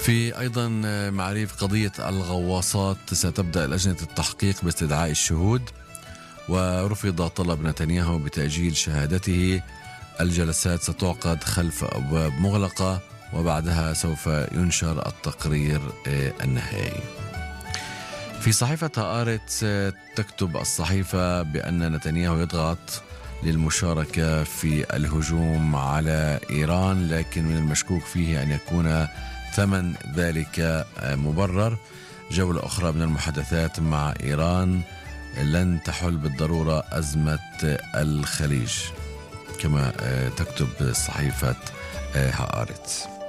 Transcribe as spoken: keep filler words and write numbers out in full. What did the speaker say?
في أيضا معريف قضية الغواصات، ستبدأ لجنة التحقيق باستدعاء الشهود، ورفض طلب نتنياهو بتأجيل شهادته. الجلسات ستعقد خلف أبواب مغلقة، وبعدها سوف ينشر التقرير النهائي. في صحيفة هآرتس تكتب الصحيفة بأن نتنياهو يضغط للمشاركة في الهجوم على إيران، لكن من المشكوك فيه أن يكون ثمن ذلك مبرر. جولة أخرى من المحادثات مع إيران لن تحل بالضرورة أزمة الخليج، كما تكتب صحيفة هآرتس.